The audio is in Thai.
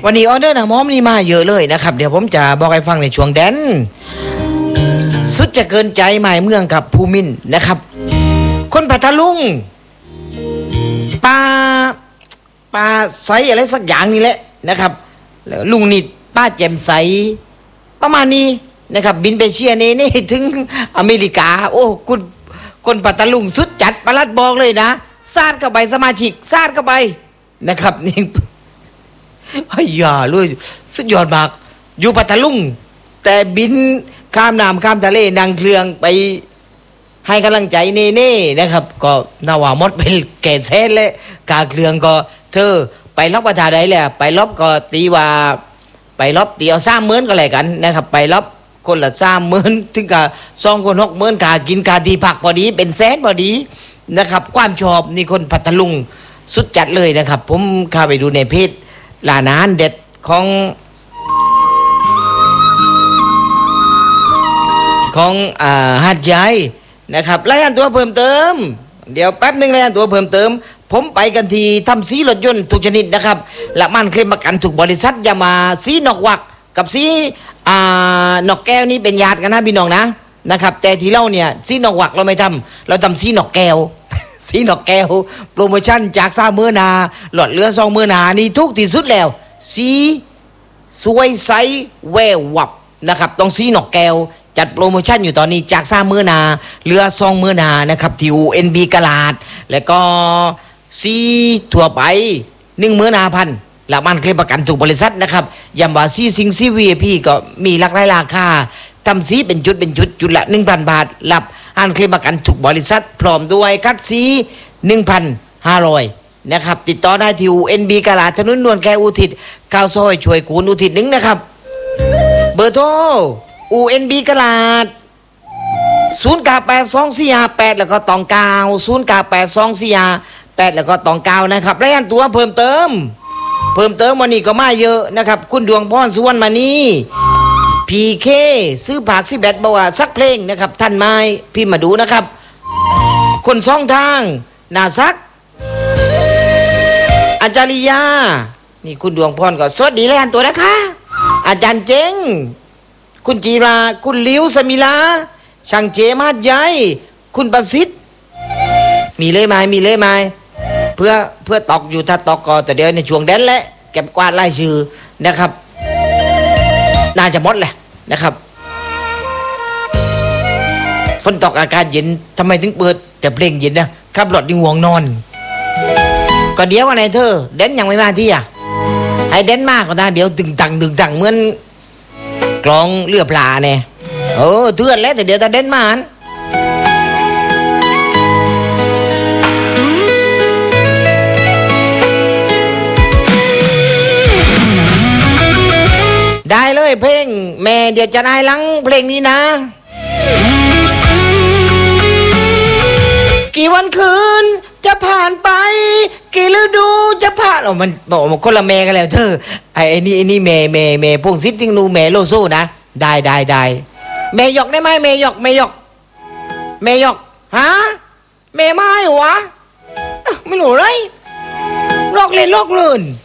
วันนี้ออเดอร์หนังม้อมนี่มาเยอะเลยนะครับเดี๋ยวผมจะบอกให้ฟังในช่วงแดนสุดจะเกินใจหมายเมืองกับภูมินนะครับคนพัทลุงปลาใสอะไรสักอย่างนี่แหละนะครับลุงนิดป้าแจ่มใสประมาณนี้นะครับบินไปเชียร์นี่ถึงอเมริกาโอ้คุณคนพัทลุงสุดจัดประหลัดบอกเลยนะซาดเข้าไปสมาชิกซาดเข้าไปนะครับนี่ไอ้ยาเลยสุดยอดมากอยู่พัทลุงแต่บินข้ามน้ำข้ามทะเลนั่งเครื่องไปให้กำลังใจเน่นะครับก็นาวามดเป็นแก่เซนเลยกาเครื่องก็เธอไปลบประทาใดแหละไปลบก็ตีว่าไปลบตีเอา30,000ก็เลยกันนะครับไปลบคนละ30,000ถึงกับ2 คน60,000กากินกาทีผักพอดีเป็นแสนพอดีนะครับความชอบนี่คนพัทลุงสุดจัดเลยนะครับผมเข้าไปดูในเพจร้านอาหารเด็ดของหาดใหญ่นะครับรายงานตัวเพิ่มเติมเดี๋ยวแป๊บนึงรายงานตัวเพิ่มเติมผมไปกันทีทำสีรถยนต์ทุกชนิดนะครับและมันเคลมประกันถูกบริษัทอย่ามาสีนอกวักกับสีนอกแก้วนี่เป็นญาติกันนะพี่น้องนะครับแต่ที่เราเนี่ยสีนอกวักเราไม่ทำเราทำสีนอกแก้ว สีนอกแก้วโปรโมชั่นจาก30,000นาหลอดเหลือ20,000นานี่ทุกที่สุดแล้วสีสวยใสแวววับนะครับต้องสีนอกแก้วจัดโปรโมชั่นอยู่ตอนนี้จาก30,000นาเหลือ20,000นานะครับที่ UNB กลาดแล้วก็ซีทั่วไป15,000และมันเคลมประกันถูกบริษัทนะครับย้ำว่าซีซิงซี VIP ก็มีหลากหลายราคาทำซีเป็นจุดละ 1,000 บาทรับอันเคลมประกันถูกบริษัทพร้อมด้วยคัดซี 1,500 นะครับติดต่อได้ที่ UNB กลาดถนนนวลแก้วอุทิศก้าวซอยช่วยกูลอุทิศ1นะครับเบอร์โทรUNB กลาด098248แล้วก็ตอง9 098248แล้วก็ตอง9นะครับรายงานตัวเพิ่มเติมวันนี้ก็มาเยอะนะครับคุณดวงพรสุวรรณมณีพีเคซื้อผัก10 บอกว่าสักเพลงนะครับท่านไม้พี่มาดูนะครับคนสองทางนาซักอาจาริยานี่คุณดวงพรก็สวัสดีรายงานตัวนะคะอาจารย์เจ้งคุณจีราคุณลิ้วสมิลาช่างเจมาดใหญ่คุณประสิทธิ์มีเลยไหมเพื่อตอกอยู่ถ้าตอกก็แต่เดี๋ยวในช่วงแดนแหละเก็บกวาดไล่ชื่อนะครับน่าจะหมดแหละนะครับฝนตกอากาศเย็นทำไมถึงเปิดแต่เพลงเย็นนะขับรถยิ่งห่วงนอนก็เดี๋ยวอะไรเธอแดนยังไม่มาที่ให้แดนมากกว่านะเดี๋ยวตึงตังเหมือนกลองเรือปลาเนี่ยเตือนแล้วแต่เดี๋ยวตาเด่นมาได้เลยเพลงแม่เดี๋ยวจะได้หลังเพลงนี้นะกี่วันคืนจะผ่านไปกี่ฤดูจะผ่านมันคนละแม่กันแล้วเธอไอ้นี่แม่พงศิษย์ทิ้งนูแม่โลโซนะได้แม่หยอกได้ไหมแม่หยอกฮะแม่ไม่หัวไม่รู้เลยลอกเล่น